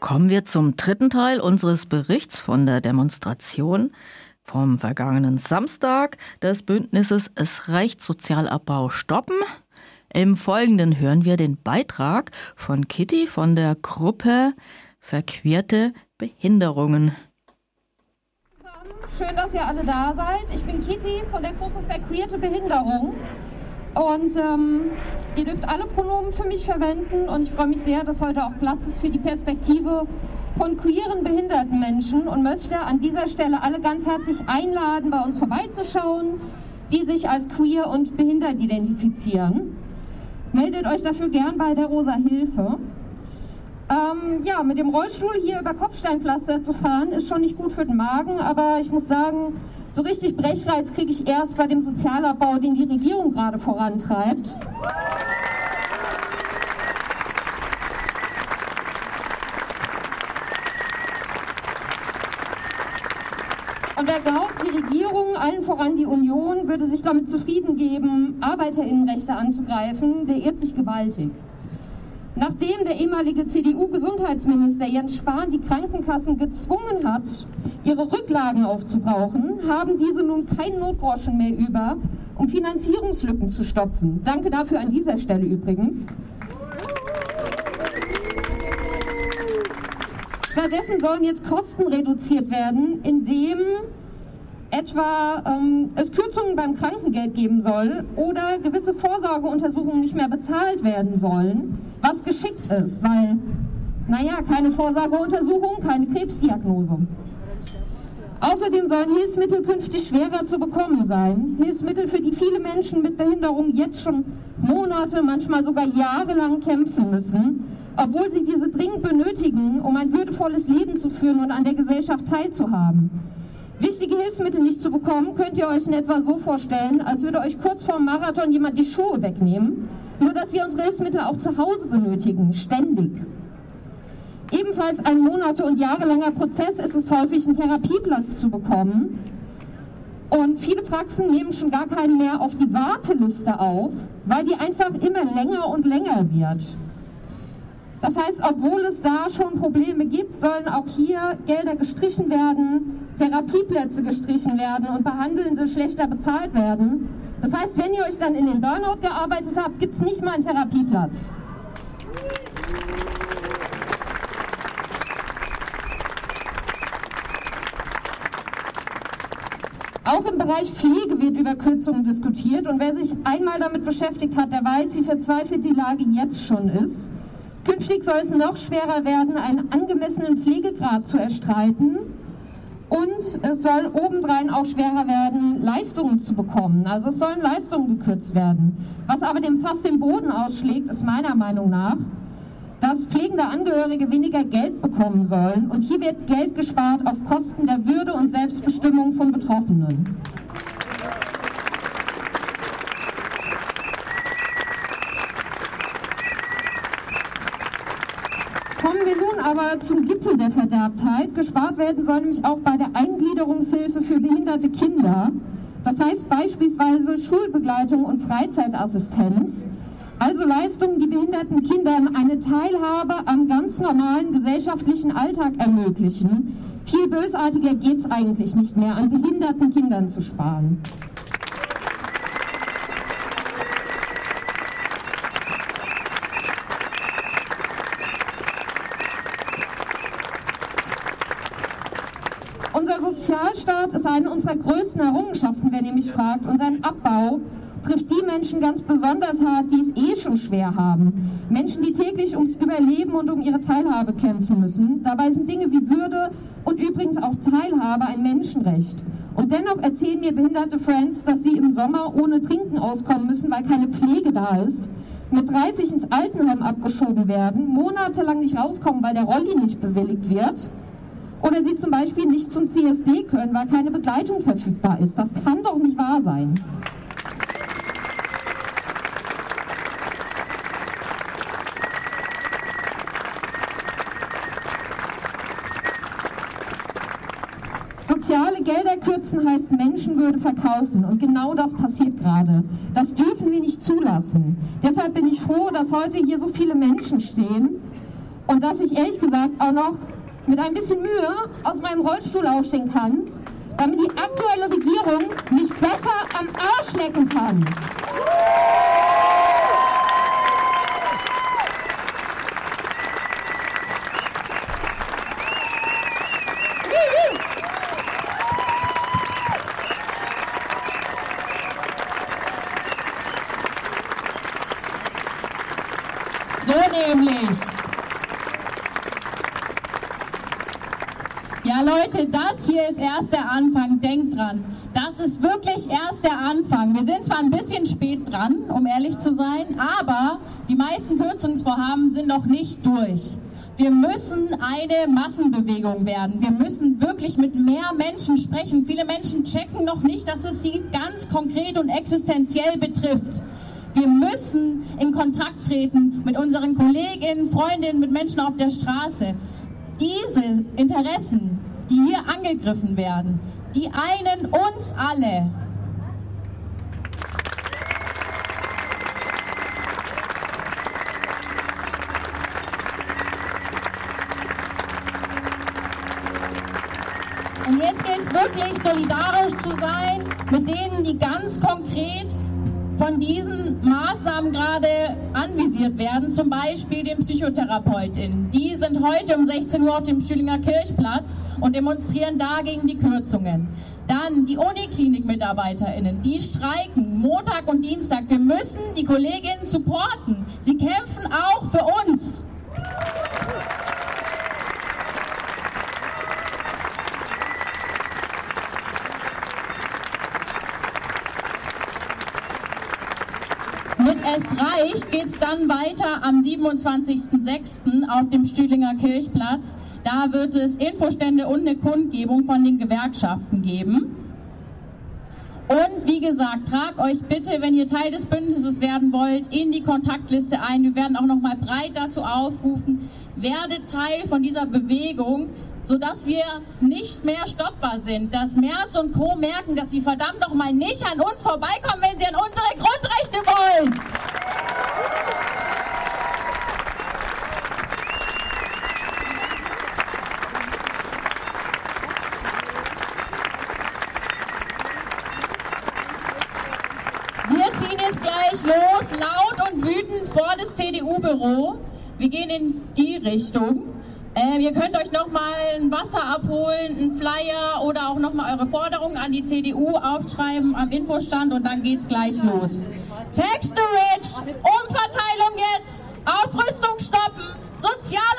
Kommen wir zum dritten Teil unseres Berichts von der Demonstration vom vergangenen Samstag des Bündnisses Es reicht Sozialabbau stoppen. Im Folgenden hören wir den Beitrag von Kitty von der Gruppe Verquerte Behinderungen. Schön, dass ihr alle da seid. Ich bin Kitty von der Gruppe Verquerte Behinderung. Und ihr dürft alle Pronomen für mich verwenden und ich freue mich sehr, dass heute auch Platz ist für die Perspektive von queeren behinderten Menschen und möchte an dieser Stelle alle ganz herzlich einladen, bei uns vorbeizuschauen, die sich als queer und behindert identifizieren. Meldet euch dafür gern bei der Rosa Hilfe. Mit dem Rollstuhl hier über Kopfsteinpflaster zu fahren, ist schon nicht gut für den Magen, aber ich muss sagen, so richtig Brechreiz kriege ich erst bei dem Sozialabbau, den die Regierung gerade vorantreibt. Und wer glaubt, die Regierung, allen voran die Union, würde sich damit zufrieden geben, ArbeiterInnenrechte anzugreifen, der irrt sich gewaltig. Nachdem der ehemalige CDU-Gesundheitsminister Jens Spahn die Krankenkassen gezwungen hat, ihre Rücklagen aufzubrauchen, haben diese nun keinen Notgroschen mehr über, um Finanzierungslücken zu stopfen. Danke dafür an dieser Stelle übrigens. Stattdessen sollen jetzt Kosten reduziert werden, indem etwa es Kürzungen beim Krankengeld geben soll oder gewisse Vorsorgeuntersuchungen nicht mehr bezahlt werden sollen, was geschickt ist, weil, keine Vorsorgeuntersuchung, keine Krebsdiagnose. Außerdem sollen Hilfsmittel künftig schwerer zu bekommen sein. Hilfsmittel, für die viele Menschen mit Behinderung jetzt schon Monate, manchmal sogar jahrelang kämpfen müssen, obwohl sie diese dringend benötigen, um ein würdevolles Leben zu führen und an der Gesellschaft teilzuhaben. Wichtige Hilfsmittel nicht zu bekommen, könnt ihr euch in etwa so vorstellen, als würde euch kurz vorm Marathon jemand die Schuhe wegnehmen, nur dass wir unsere Hilfsmittel auch zu Hause benötigen, ständig. Ebenfalls ein monate- und jahrelanger Prozess ist es häufig, einen Therapieplatz zu bekommen. Und viele Praxen nehmen schon gar keinen mehr auf die Warteliste auf, weil die einfach immer länger und länger wird. Das heißt, obwohl es da schon Probleme gibt, sollen auch hier Gelder gestrichen werden, Therapieplätze gestrichen werden und Behandelnde schlechter bezahlt werden. Das heißt, wenn ihr euch dann in den Burnout gearbeitet habt, gibt es nicht mal einen Therapieplatz. Auch im Bereich Pflege wird über Kürzungen diskutiert und wer sich einmal damit beschäftigt hat, der weiß, wie verzweifelt die Lage jetzt schon ist. Künftig soll es noch schwerer werden, einen angemessenen Pflegegrad zu erstreiten und es soll obendrein auch schwerer werden, Leistungen zu bekommen. Also es sollen Leistungen gekürzt werden. Was aber dem Fass den Boden ausschlägt, ist meiner Meinung nach, dass pflegende Angehörige weniger Geld bekommen sollen und hier wird Geld gespart auf Kosten der Würde und Selbstbestimmung von Betroffenen. Kommen wir nun aber zum Gipfel der Verderbtheit. Gespart werden soll nämlich auch bei der Eingliederungshilfe für behinderte Kinder. Das heißt beispielsweise Schulbegleitung und Freizeitassistenz. Also Leistungen, die behinderten Kindern eine Teilhabe am ganz normalen gesellschaftlichen Alltag ermöglichen. Viel bösartiger geht es eigentlich nicht mehr, an behinderten Kindern zu sparen. Unser Sozialstaat ist eine unserer größten Errungenschaften, wer nämlich fragt, und sein Abbau trifft die Menschen ganz besonders hart, die es schon schwer haben. Menschen, die täglich ums Überleben und um ihre Teilhabe kämpfen müssen. Dabei sind Dinge wie Würde und übrigens auch Teilhabe ein Menschenrecht. Und dennoch erzählen mir behinderte Friends, dass sie im Sommer ohne Trinken auskommen müssen, weil keine Pflege da ist, mit 30 ins Altenheim abgeschoben werden, monatelang nicht rauskommen, weil der Rolli nicht bewilligt wird. Oder sie zum Beispiel nicht zum CSD können, weil keine Begleitung verfügbar ist. Das kann doch nicht wahr sein. Soziale Gelder kürzen heißt Menschenwürde verkaufen und genau das passiert gerade. Das dürfen wir nicht zulassen. Deshalb bin ich froh, dass heute hier so viele Menschen stehen und dass ich ehrlich gesagt auch noch mit ein bisschen Mühe aus meinem Rollstuhl aufstehen kann, damit die aktuelle Regierung mich besser am Arsch lecken kann. So nämlich. Ja Leute, das hier ist erst der Anfang, denkt dran. Das ist wirklich erst der Anfang. Wir sind zwar ein bisschen spät dran, um ehrlich zu sein, aber die meisten Kürzungsvorhaben sind noch nicht durch. Wir müssen eine Massenbewegung werden. Wir müssen wirklich mit mehr Menschen sprechen. Viele Menschen checken noch nicht, dass es sie ganz konkret und existenziell betrifft. Wir müssen in Kontakt treten mit unseren Kolleginnen, Freundinnen, mit Menschen auf der Straße. Diese Interessen, die hier angegriffen werden, die einen uns alle. Und jetzt geht es wirklich solidarisch zu sein mit denen, die ganz konkret von diesen Maßnahmen gerade anvisiert werden, zum Beispiel den PsychotherapeutInnen. Die sind heute um 16 Uhr auf dem Stühlinger Kirchplatz und demonstrieren da gegen die Kürzungen. Dann die Uniklinik-MitarbeiterInnen, die streiken Montag und Dienstag. Wir müssen die Kolleginnen supporten. Sie kämpfen auch für uns. Mit Es reicht geht es dann weiter am 27.06. auf dem Stühlinger Kirchplatz. Da wird es Infostände und eine Kundgebung von den Gewerkschaften geben. Und wie gesagt, tragt euch bitte, wenn ihr Teil des Bündnisses werden wollt, in die Kontaktliste ein. Wir werden auch noch mal breit dazu aufrufen. Werdet Teil von dieser Bewegung, sodass wir nicht mehr stoppbar sind. Dass Merz und Co. merken, dass sie verdammt noch mal nicht an uns vorbeikommen, wenn sie an unsere Grundrechte wollen. Wir ziehen jetzt gleich los, laut und wütend vor das CDU-Büro. Wir gehen in die Richtung. Ihr könnt euch nochmal ein Wasser abholen, einen Flyer oder auch nochmal eure Forderungen an die CDU aufschreiben am Infostand und dann geht's gleich los. Tax the rich, Umverteilung jetzt, Aufrüstung stoppen, soziale